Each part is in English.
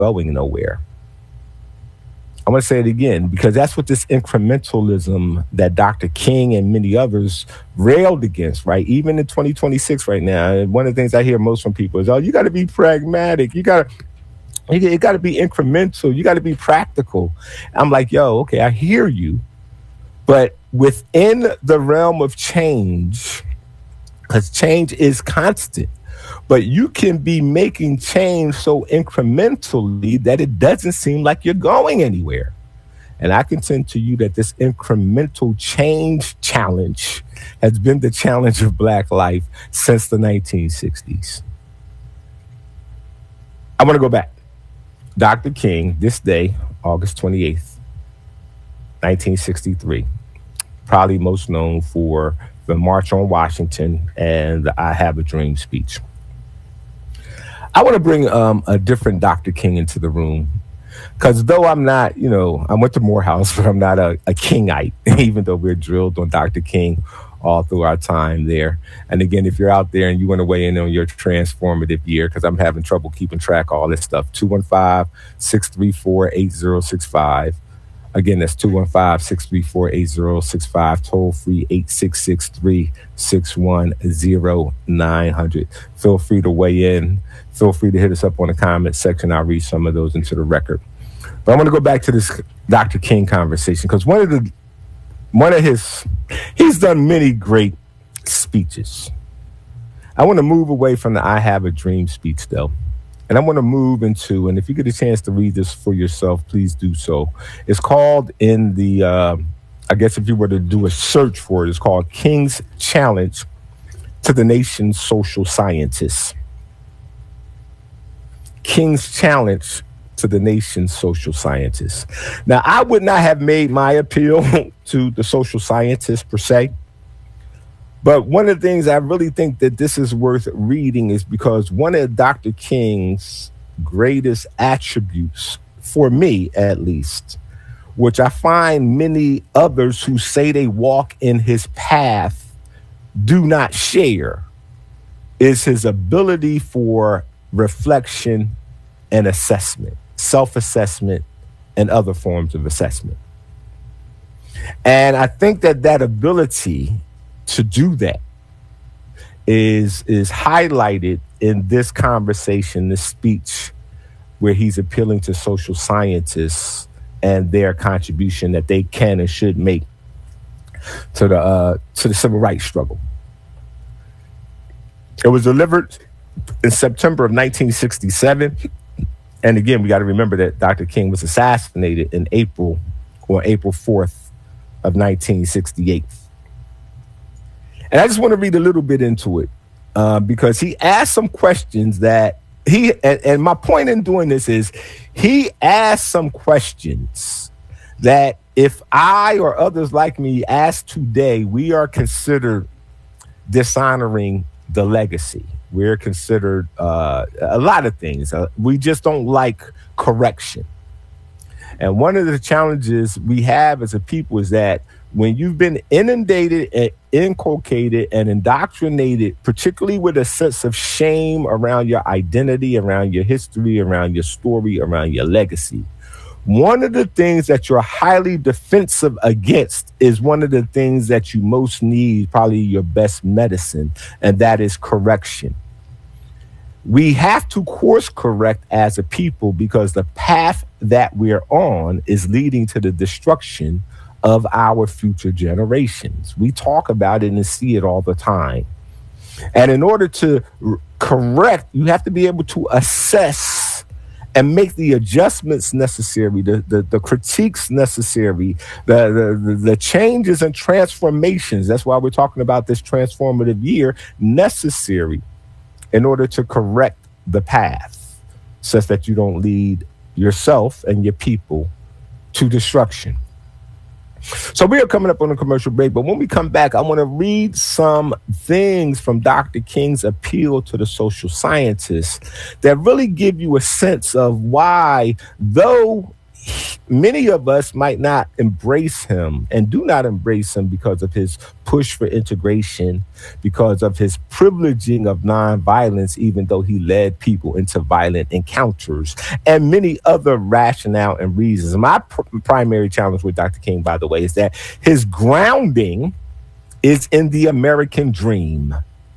going nowhere. I want to say it again because that's what this incrementalism that Dr. King and many others railed against, right? Even in 2026 right now, one of the things I hear most from people is, oh, you got to be pragmatic. You got to be incremental. You got to be practical. I'm like, yo, okay, I hear you. But within the realm of change, because change is constant, but you can be making change so incrementally that it doesn't seem like you're going anywhere. And I contend to you that this incremental change challenge has been the challenge of Black life since the 1960s. I want to go back. Dr. King, this day, August 28th, 1963, probably most known for the March on Washington and the I Have a Dream speech. I want to bring a different Dr. King into the room because though I'm not, I went to Morehouse, but I'm not a Kingite, even though we're drilled on Dr. King all through our time there. And again, if you're out there and you want to weigh in on your transformative year, because I'm having trouble keeping track of all this stuff, 215-634-8065. Again, that's 215-634-8065, toll free 866-361-0900. Feel free to weigh in. Feel free to hit us up on the comment section. I'll read some of those into the record. But I want to go back to this Dr. King conversation because he's done many great speeches. I want to move away from the I Have a Dream speech though. And I want to move into, and if you get a chance to read this for yourself, please do so. It's called in the, I guess if you were to do a search for it, it's called King's Challenge to the Nation's Social Scientists. King's Challenge to the Nation's Social Scientists. Now, I would not have made my appeal to the social scientists per se. But one of the things I really think that this is worth reading is because one of Dr. King's greatest attributes, for me at least, which I find many others who say they walk in his path do not share, is his ability for reflection and assessment, self-assessment, and other forms of assessment. And I think that ability to do that is highlighted in this conversation, this speech, where he's appealing to social scientists and their contribution that they can and should make to the civil rights struggle. It was delivered in September of 1967. And again, we got to remember that Dr. King was assassinated in April 4th of 1968. And I just want to read a little bit into it because he asked some questions that and my point in doing this is he asked some questions that if I or others like me ask today, we are considered dishonoring the legacy. We're considered a lot of things. We just don't like correction. And one of the challenges we have as a people is that when you've been inundated and inculcated and indoctrinated, particularly with a sense of shame around your identity, around your history, around your story, around your legacy, one of the things that you're highly defensive against is one of the things that you most need, probably your best medicine, and that is correction. We have to course correct as a people because the path that we're on is leading to the destruction of our future generations. We talk about it and see it all the time. And in order to correct, you have to be able to assess and make the adjustments necessary, the critiques necessary, the changes and transformations. That's why we're talking about this transformative year necessary in order to correct the path such that you don't lead yourself and your people to destruction. So we are coming up on a commercial break, but when we come back, I want to read some things from Dr. King's appeal to the social scientists that really give you a sense of why, though many of us might not embrace him and do not embrace him because of his push for integration, because of his privileging of nonviolence, even though he led people into violent encounters, and many other rationale and reasons. My primary challenge with Dr. King, by the way, is that his grounding is in the American dream.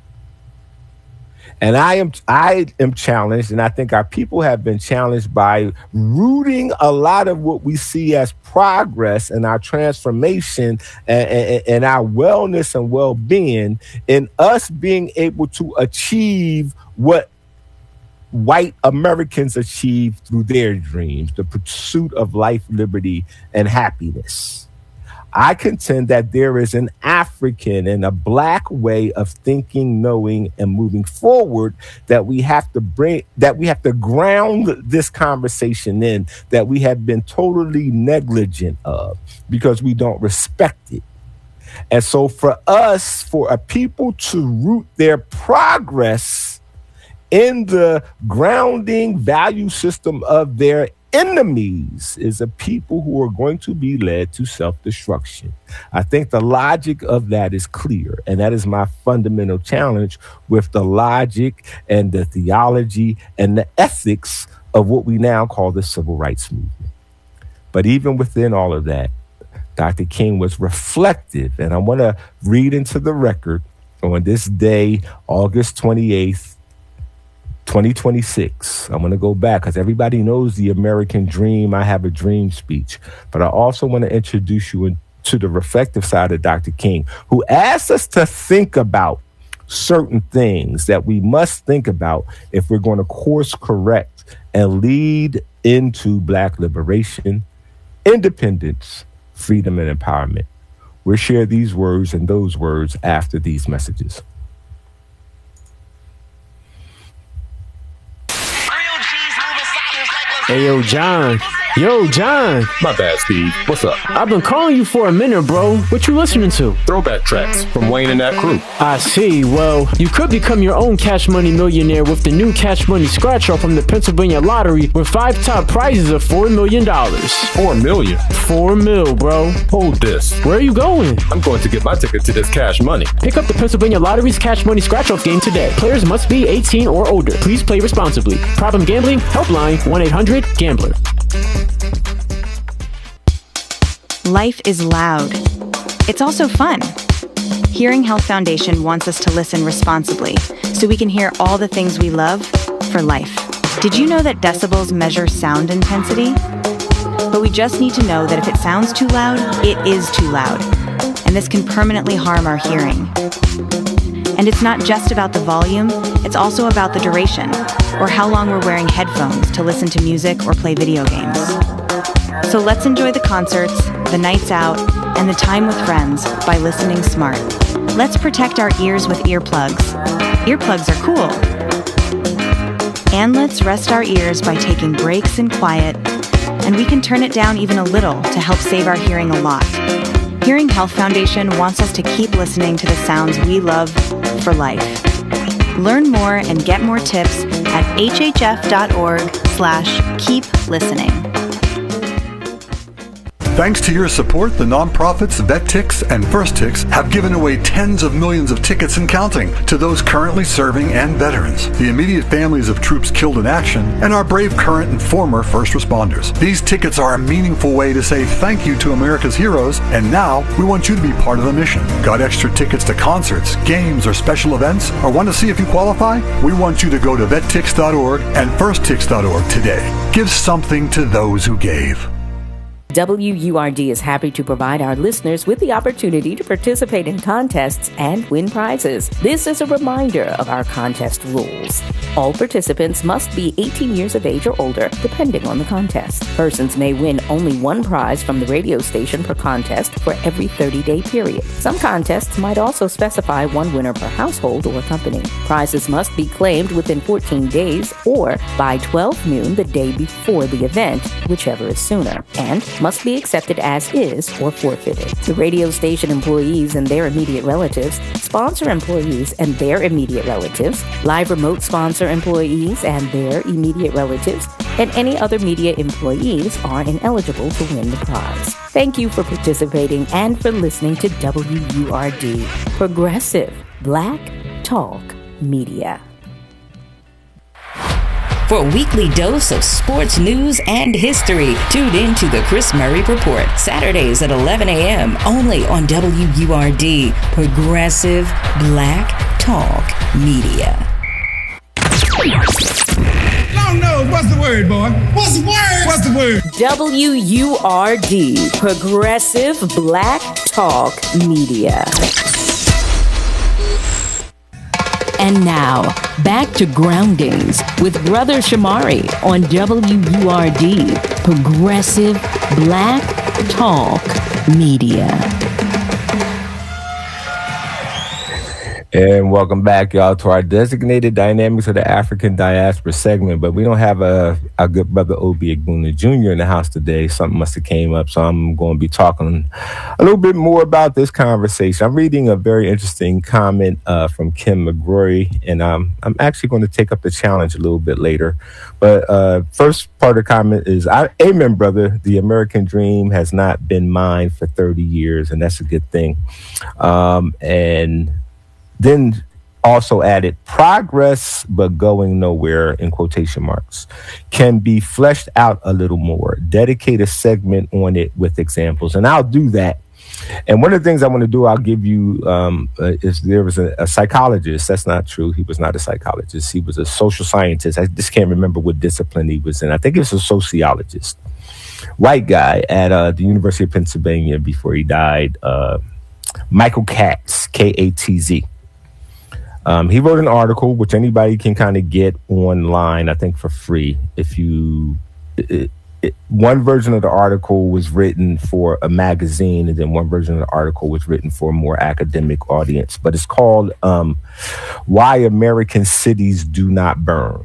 And I am challenged, and I think our people have been challenged by rooting a lot of what we see as progress and our transformation and our wellness and well-being in us being able to achieve what white Americans achieved through their dreams, the pursuit of life, liberty, and happiness. I contend that there is an African and a Black way of thinking, knowing, and moving forward that we have to ground this conversation in, that we have been totally negligent of because we don't respect it. And so for us, for a people to root their progress in the grounding value system of their enemies is a people who are going to be led to self-destruction. I think the logic of that is clear, and that is my fundamental challenge with the logic and the theology and the ethics of what we now call the civil rights movement. But even within all of that, Dr. King was reflective, and I want to read into the record on this day, August 28th, 2026. I'm going to go back because everybody knows the American dream. I have a dream speech, but I also want to introduce you to the reflective side of Dr. King, who asks us to think about certain things that we must think about if we're going to course correct and lead into Black liberation, independence, freedom, and empowerment. We'll share these words and those words after these messages. Hey, yo, John. Yo, John. My bad, Steve. What's up? I've been calling you for a minute, bro. What you listening to? Throwback tracks from Wayne and that crew. I see. Well, you could become your own Cash Money millionaire with the new Cash Money scratch off from the Pennsylvania Lottery with 5 top prizes of $4 million. $4 million? $4 mil, bro. Hold this. Where are you going? I'm going to get my ticket to this Cash Money. Pick up the Pennsylvania Lottery's Cash Money scratch off game today. Players must be 18 or older. Please play responsibly. Problem gambling? Helpline 1-800-GAMBLER. Life is loud. It's also fun. Hearing Health Foundation wants us to listen responsibly so we can hear all the things we love for life. Did you know that decibels measure sound intensity? But we just need to know that if it sounds too loud, it is too loud. And this can permanently harm our hearing. And it's not just about the volume, it's also about the duration, or how long we're wearing headphones to listen to music or play video games. So let's enjoy the concerts, the nights out, and the time with friends by listening smart. Let's protect our ears with earplugs. Earplugs are cool. And let's rest our ears by taking breaks in quiet, and we can turn it down even a little to help save our hearing a lot. Hearing Health Foundation wants us to keep listening to the sounds we love for life. Learn more and get more tips at hhf.org/keep listening. Thanks to your support, the nonprofits VetTix and FirstTix have given away tens of millions of tickets and counting to those currently serving and veterans, the immediate families of troops killed in action, and our brave current and former first responders. These tickets are a meaningful way to say thank you to America's heroes, and now we want you to be part of the mission. Got extra tickets to concerts, games, or special events, or want to see if you qualify? We want you to go to vettix.org and firsttix.org today. Give something to those who gave. WURD is happy to provide our listeners with the opportunity to participate in contests and win prizes. This is a reminder of our contest rules. All participants must be 18 years of age or older, depending on the contest. Persons may win only one prize from the radio station per contest for every 30-day period. Some contests might also specify one winner per household or company. Prizes must be claimed within 14 days or by 12 noon the day before the event, whichever is sooner, and must be accepted as is or forfeited. The radio station employees and their immediate relatives, sponsor employees and their immediate relatives, live remote sponsor employees and their immediate relatives, and any other media employees are ineligible to win the prize. Thank you for participating and for listening to WURD, Progressive Black Talk Media. For a weekly dose of sports news and history, tune in to the Chris Murray Report, Saturdays at 11 a.m. only on WURD, Progressive Black Talk Media. Long nose, what's the word, boy? What's the word? What's the word? WURD, Progressive Black Talk Media. And now, back to Groundings with Brother Shamari on WURD, Progressive Black Talk Media. And welcome back, y'all, to our designated Dynamics of the African Diaspora segment. But we don't have our good brother Obi Egbuna Jr. in the house today. Something must have came up, so I'm going to be talking a little bit more about this conversation. I'm reading a very interesting comment from Kim McGrory, and I'm actually going to take up the challenge a little bit later. But first part of the comment is, amen, brother. The American dream has not been mine for 30 years, and that's a good thing. And then also added, progress but going nowhere, in quotation marks, can be fleshed out a little more. Dedicate a segment on it with examples. And I'll do that. And one of the things I want to do, I'll give you, is there was a psychologist. That's not true. He was not a psychologist. He was a social scientist. I just can't remember what discipline he was in. I think he was a sociologist. White guy at the University of Pennsylvania before he died. Michael Katz, Katz. He wrote an article, which anybody can kind of get online, I think, for free. If you, one version of the article was written for a magazine, and then one version of the article was written for a more academic audience. But it's called "Why American Cities Do Not Burn."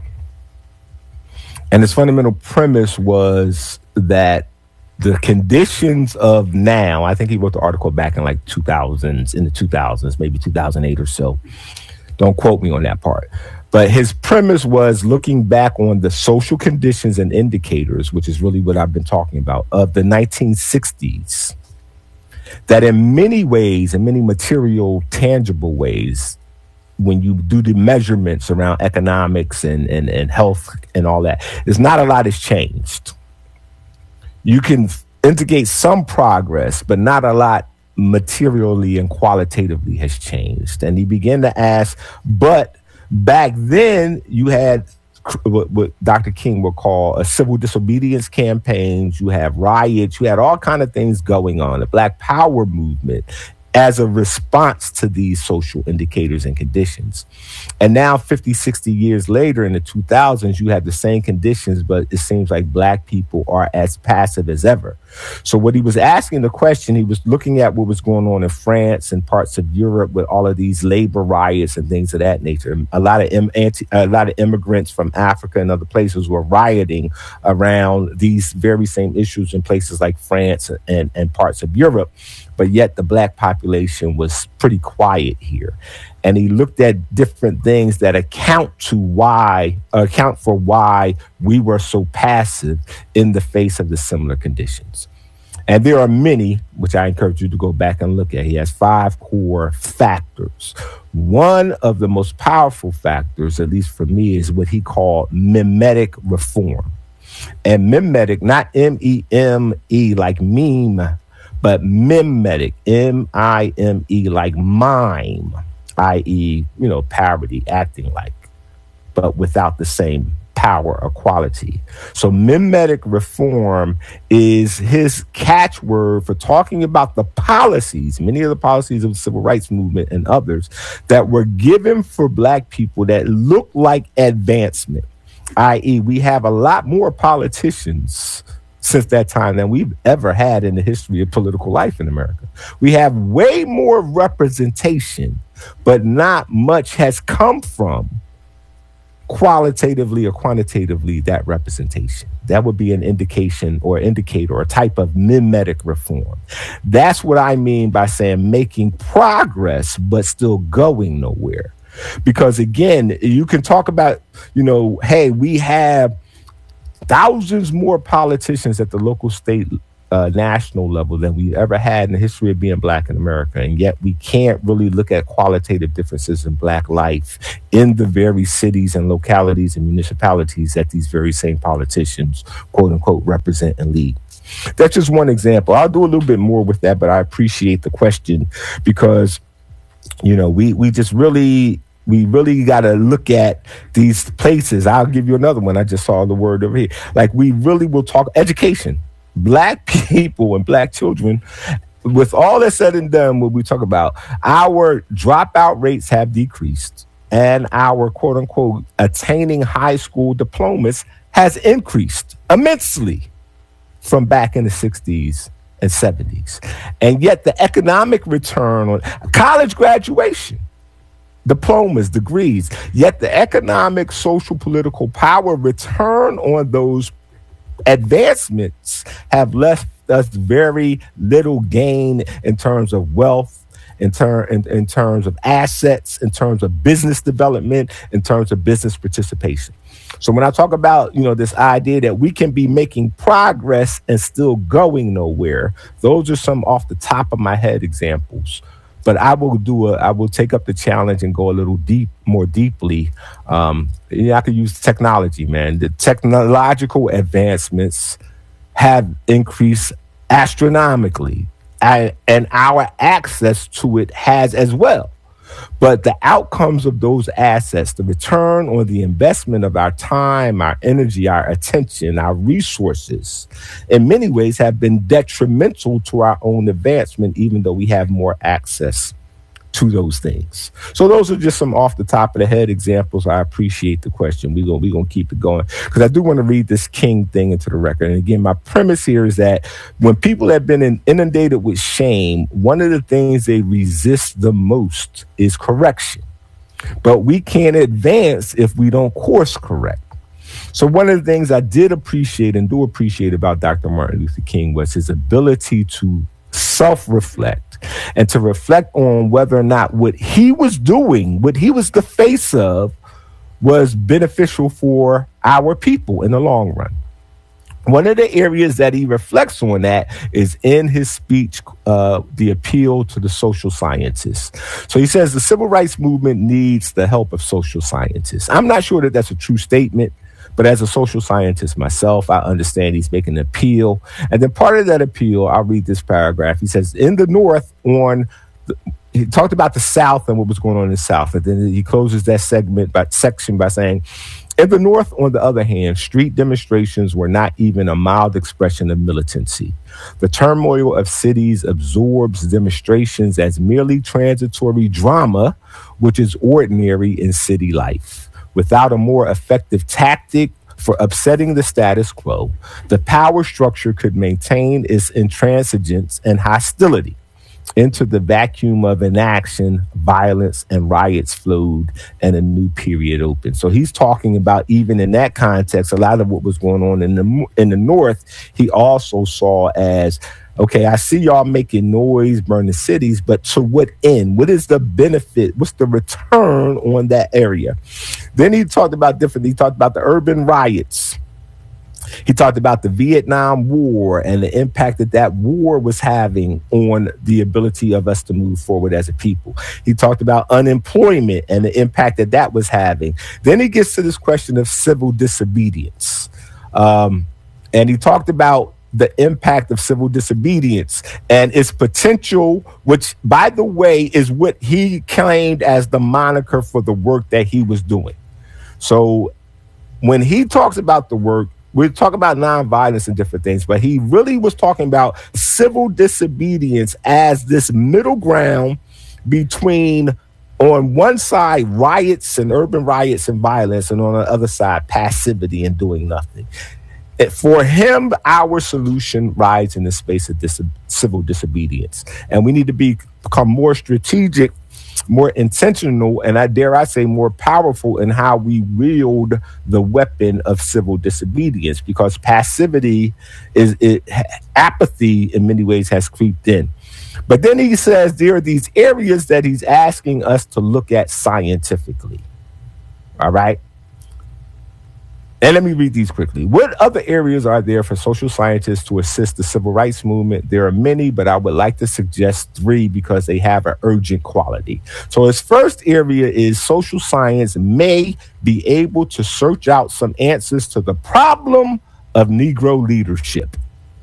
And his fundamental premise was that the conditions of now, I think he wrote the article back in like 2000s, in the 2000s, maybe 2008 or so. Don't quote me on that part. But his premise was looking back on the social conditions and indicators, which is really what I've been talking about, of the 1960s, that in many ways, in many material, tangible ways, when you do the measurements around economics and health and all that, there's not a lot has changed. You can indicate some progress, but not a lot materially and qualitatively has changed. And he began to ask, but back then you had what Dr. King would call a civil disobedience campaigns, you have riots, you had all kind of things going on, the Black Power movement, as a response to these social indicators and conditions. And now 50, 60 years later in the 2000s, you have the same conditions, but it seems like Black people are as passive as ever. So what he was asking the question, he was looking at what was going on in France and parts of Europe with all of these labor riots and things of that nature. A lot of immigrants from Africa and other places were rioting around these very same issues in places like France and parts of Europe. But yet the Black population was pretty quiet here. And he looked at different things that account for why we were so passive in the face of the similar conditions. And there are many, which I encourage you to go back and look at. He has 5 core factors. One of the most powerful factors, at least for me, is what he called mimetic reform. And mimetic, not M-E-M-E like meme, but mimetic, M-I-M-E, like mime, i.e., parody, acting like, but without the same power or quality. So mimetic reform is his catchword for talking about the policies, many of the policies of the civil rights movement and others that were given for Black people that look like advancement, i.e., we have a lot more politicians since that time than we've ever had in the history of political life in America. We have way more representation, but not much has come from qualitatively or quantitatively that representation. That would be an indication or indicator or a type of mimetic reform. That's what I mean by saying making progress, but still going nowhere. Because again, you can talk about, hey, we have thousands more politicians at the local, state, national level than we ever had in the history of being black in America. And yet we can't really look at qualitative differences in black life in the very cities and localities and municipalities that these very same politicians, quote unquote, represent and lead. That's just one example. I'll do a little bit more with that, but I appreciate the question because, you know, we really got to look at these places. I'll give you another one. I just saw the word over here. Like, we really will talk education. Black people and black children, with all that's said and done, what we talk about, our dropout rates have decreased and our quote unquote attaining high school diplomas has increased immensely from back in the 60s and 70s. And yet the economic return on college graduation, diplomas, degrees, yet the economic, social, political power return on those advancements have left us very little gain in terms of wealth, in terms of assets, in terms of business development, in terms of business participation. So when I talk about, you know, this idea that we can be making progress and still going nowhere, those are some off the top of my head examples. But I will take up the challenge and go a little more deeply. I could use technology, man. The technological advancements have increased astronomically, and our access to it has as well. But the outcomes of those assets, the return on the investment of our time, our energy, our attention, our resources, in many ways have been detrimental to our own advancement, even though we have more access to those things. So those are just some off the top of the head examples. I appreciate the question. We're gonna keep it going because I do want to read this King thing into the record. And again, my premise here is that when people have been inundated with shame, one of the things they resist the most is correction. But we can't advance if we don't course correct. So one of the things I did appreciate and do appreciate about Dr. Martin Luther King was his ability to self-reflect and to reflect on whether or not what he was doing, what he was the face of, was beneficial for our people in the long run. One of the areas that he reflects on that is in his speech, the appeal to the social scientists. So he says the civil rights movement needs the help of social scientists. I'm not sure that that's a true statement, but as a social scientist myself, I understand he's making an appeal. And then part of that appeal, I'll read this paragraph. He says, in the North, he talked about the South and what was going on in the South. And then he closes that section by saying, in the North, on the other hand, street demonstrations were not even a mild expression of militancy. The turmoil of cities absorbs demonstrations as merely transitory drama, which is ordinary in city life. Without a more effective tactic for upsetting the status quo, the power structure could maintain its intransigence and hostility. Into the vacuum of inaction, violence and riots flowed, and a new period opened. So he's talking about, even in that context, a lot of what was going on in the North, he also saw as, okay, I see y'all making noise, burning cities, but to what end? What is the benefit? What's the return on that area? Then he talked about he talked about the urban riots. He talked about the Vietnam War and the impact that war was having on the ability of us to move forward as a people. He talked about unemployment and the impact that was having. Then he gets to this question of civil disobedience. And he talked about the impact of civil disobedience and its potential, which, by the way, is what he claimed as the moniker for the work that he was doing. So when he talks about the work, we're talking about nonviolence and different things, but he really was talking about civil disobedience as this middle ground between, on one side, riots and urban riots and violence, and on the other side, passivity and doing nothing. For him, our solution rides in the space of civil disobedience. And we need to become more strategic, more intentional, and I dare say more powerful in how we wield the weapon of civil disobedience, because passivity apathy in many ways has creeped in. But then he says there are these areas that he's asking us to look at scientifically. All right. And let me read these quickly. What other areas are there for social scientists to assist the civil rights movement? There are many, but I would like to suggest 3 because they have an urgent quality. So his first area is social science may be able to search out some answers to the problem of Negro leadership.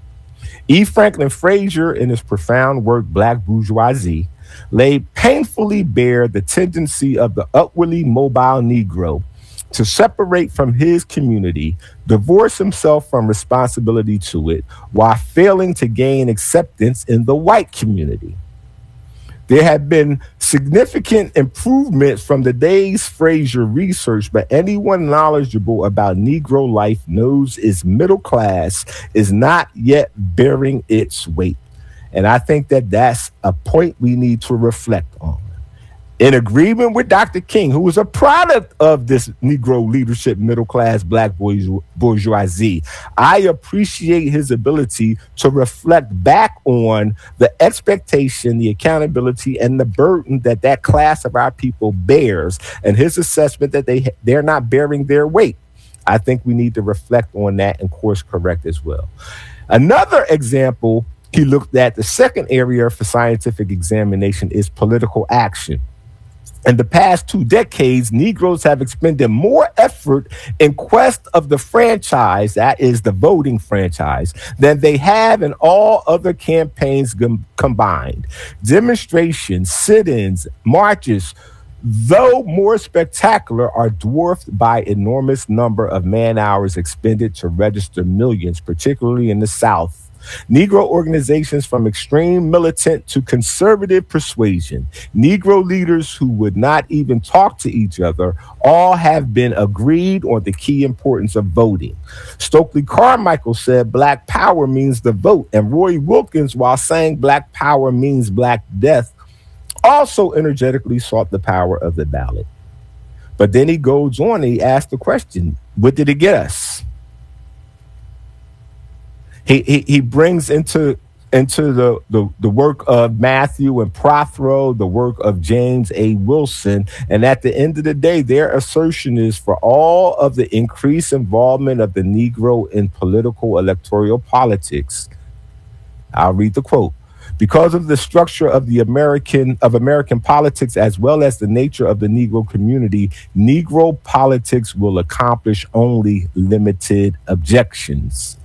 E. Franklin Frazier, in his profound work, Black Bourgeoisie, laid painfully bare the tendency of the upwardly mobile Negro to separate from his community, divorce himself from responsibility to it, while failing to gain acceptance in the white community. There have been significant improvements from the day's Frazier research, but anyone knowledgeable about Negro life knows its middle class is not yet bearing its weight. And I think that that's a point we need to reflect on. In agreement with Dr. King, who was a product of this Negro leadership, middle-class Black bourgeoisie, I appreciate his ability to reflect back on the expectation, the accountability, and the burden that that class of our people bears, and his assessment that they're not bearing their weight. I think we need to reflect on that and course correct as well. Another example he looked at, the second area for scientific examination, is political action. In the past 2 decades, Negroes have expended more effort in quest of the franchise, that is the voting franchise, than they have in all other campaigns combined. Demonstrations, sit-ins, marches, though more spectacular, are dwarfed by enormous number of man-hours expended to register millions, particularly in the South. Negro organizations from extreme militant to conservative persuasion, Negro leaders who would not even talk to each other, all have been agreed on the key importance of voting. Stokely Carmichael said Black power means the vote, and Roy Wilkins, while saying Black power means Black death, also energetically sought the power of the ballot. But then he goes on and he asks the question, what did it get us? He brings into the work of Matthew and Prothero, the work of James A. Wilson, and at the end of the day, their assertion is for all of the increased involvement of the Negro in political electoral politics. I'll read the quote. Because of the structure of the American politics, as well as the nature of the Negro community, Negro politics will accomplish only limited objectives.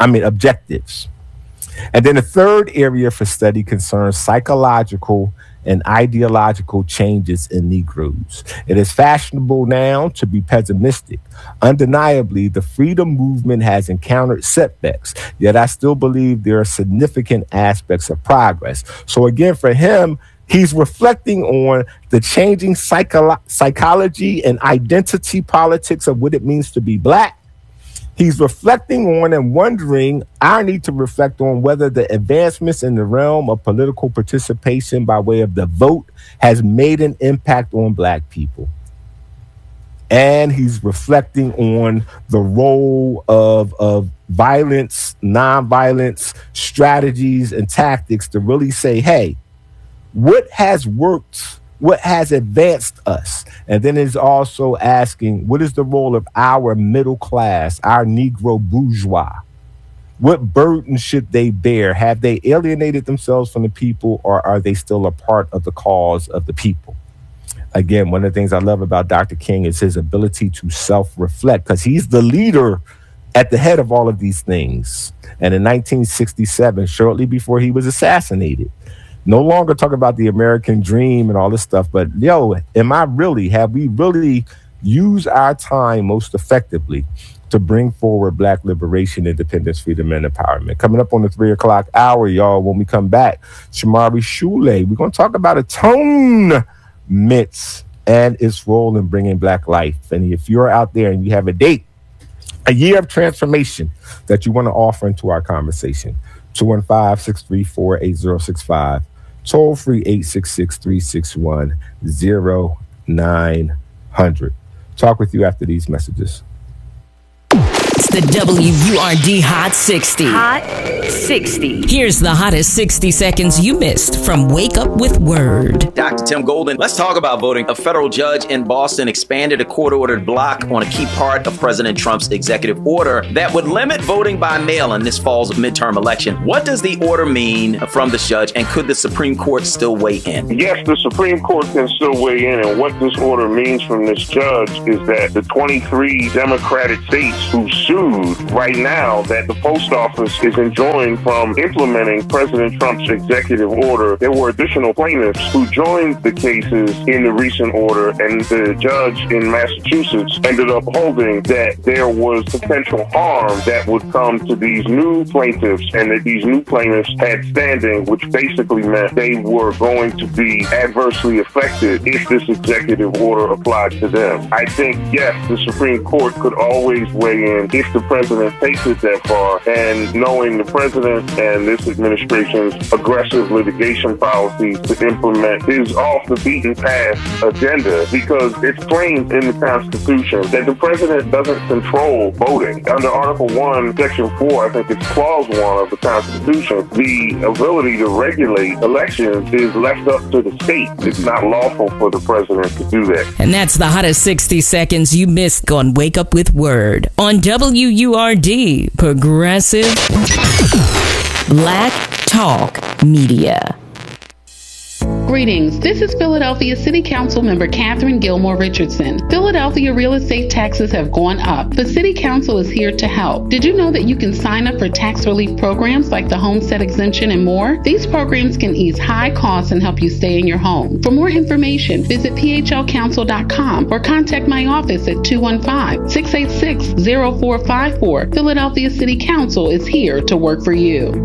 And then the third area for study concerns psychological and ideological changes in Negroes. It is fashionable now to be pessimistic. Undeniably, the freedom movement has encountered setbacks, yet I still believe there are significant aspects of progress. So again, for him, he's reflecting on the changing psychology and identity politics of what it means to be Black. He's reflecting on and wondering, I need to reflect on whether the advancements in the realm of political participation by way of the vote has made an impact on Black people. And he's reflecting on the role of violence, nonviolence, strategies, and tactics to really say, hey, what has worked? What has advanced us? And then he's also asking, what is the role of our middle class, our Negro bourgeois? What burden should they bear? Have they alienated themselves from the people, or are they still a part of the cause of the people? Again, one of the things I love about Dr. King is his ability to self-reflect, because he's the leader at the head of all of these things. And in 1967, shortly before he was assassinated, no longer talk about the American dream and all this stuff, but have we really used our time most effectively to bring forward Black liberation, independence, freedom, and empowerment? Coming up on the 3 o'clock hour, y'all, when we come back, Shamari Shule, we're going to talk about atonement and its role in bringing Black life. And if you're out there and you have a date, a year of transformation that you want to offer into our conversation, 215-634-8065. Toll free 866-361-0900. Talk with you after these messages. It's the WURD Hot 60. Hot 60. Here's the hottest 60 seconds you missed from Wake Up with Word. Dr. Tim Golden, let's talk about voting. A federal judge in Boston expanded a court-ordered block on a key part of President Trump's executive order that would limit voting by mail in this fall's midterm election. What does the order mean from this judge, and could the Supreme Court still weigh in? Yes, the Supreme Court can still weigh in, and what this order means from this judge is that the 23 Democratic states who sued right now that the post office is enjoined from implementing President Trump's executive order, there were additional plaintiffs who joined the cases in the recent order, and the judge in Massachusetts ended up holding that there was potential harm that would come to these new plaintiffs, and that these new plaintiffs had standing, which basically meant they were going to be adversely affected if this executive order applied to them. I think, yes, the Supreme Court could always weigh in if the president takes it that far, and knowing the president and this administration's aggressive litigation policies to implement his off-the-beaten-path agenda, because it's plain in the Constitution that the president doesn't control voting. Under Article 1, Section 4, I think it's Clause 1 of the Constitution, the ability to regulate elections is left up to the state. It's not lawful for the president to do that. And that's the hottest 60 seconds you missed on Wake Up with Word on WURD, Progressive Black Talk Media. Greetings. This is Philadelphia City Council member Catherine Gilmore Richardson. Philadelphia real estate taxes have gone up, but City Council is here to help. Did you know that you can sign up for tax relief programs like the homestead exemption and more? These programs can ease high costs and help you stay in your home. For more information, visit phlcouncil.com or contact my office at 215-686-0454. Philadelphia City Council is here to work for you.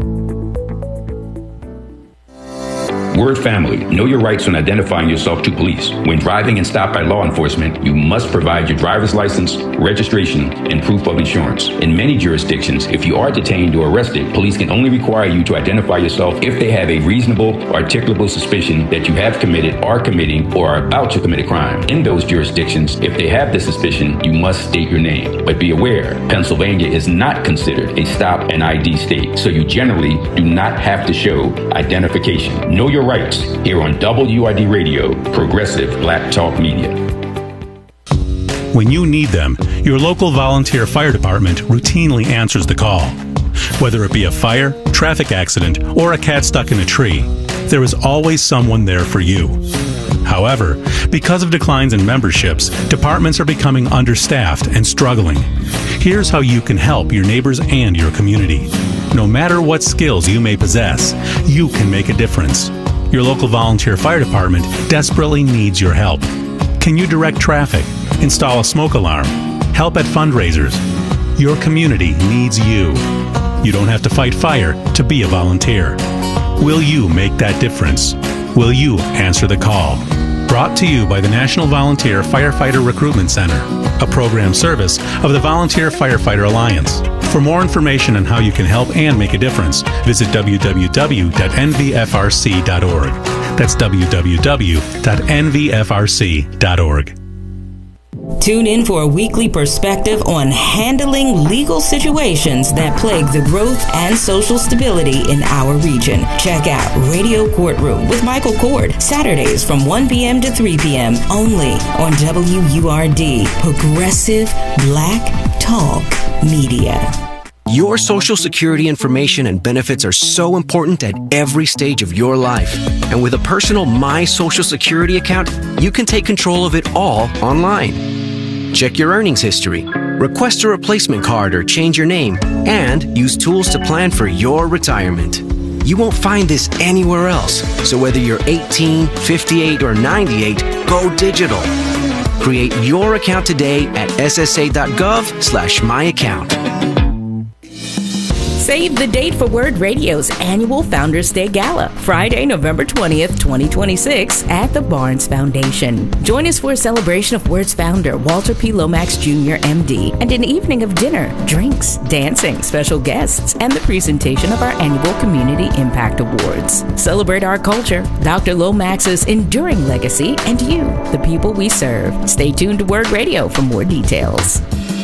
Word family, know your rights when identifying yourself to police. When driving and stopped by law enforcement, you must provide your driver's license, registration, and proof of insurance. In many jurisdictions, if you are detained or arrested, police can only require you to identify yourself if they have a reasonable, articulable suspicion that you have committed, are committing, or are about to commit a crime. In those jurisdictions, if they have the suspicion, you must state your name. But be aware, Pennsylvania is not considered a stop and ID state, so you generally do not have to show identification. Know your rights here on WURD Radio, Progressive Black Talk Media. When you need them, your local volunteer fire department routinely answers the call. Whether it be a fire, traffic accident, or a cat stuck in a tree, there is always someone there for you. However, because of declines in memberships, departments are becoming understaffed and struggling. Here's how you can help your neighbors and your community. No matter what skills you may possess, you can make a difference. Your local volunteer fire department desperately needs your help. Can you direct traffic, install a smoke alarm, help at fundraisers? Your community needs you. You don't have to fight fire to be a volunteer. Will you make that difference? Will you answer the call? Brought to you by the National Volunteer Firefighter Recruitment Center, a program service of the Volunteer Firefighter Alliance. For more information on how you can help and make a difference, visit www.nvfrc.org. That's www.nvfrc.org. Tune in for a weekly perspective on handling legal situations that plague the growth and social stability in our region. Check out Radio Courtroom with Michael Cord, Saturdays from 1 p.m. to 3 p.m. only on WURD, Progressive Black Talk Media. Your Social Security information and benefits are so important at every stage of your life. And with a personal My Social Security account, you can take control of it all online. Check your earnings history, request a replacement card or change your name, and use tools to plan for your retirement. You won't find this anywhere else. So whether you're 18, 58, or 98, go digital. Create your account today at ssa.gov/myaccount. Save the date for Word Radio's annual Founders Day Gala, Friday, November 20th, 2026, at the Barnes Foundation. Join us for a celebration of Word's founder, Walter P. Lomax Jr., MD, and an evening of dinner, drinks, dancing, special guests, and the presentation of our annual Community Impact Awards. Celebrate our culture, Dr. Lomax's enduring legacy, and you, the people we serve. Stay tuned to Word Radio for more details.